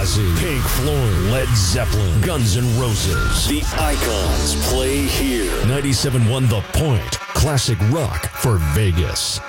Morrissey, Pink Floyd, Led Zeppelin, Guns N' Roses. The icons play here. 97.1 The Point. Classic rock for Vegas.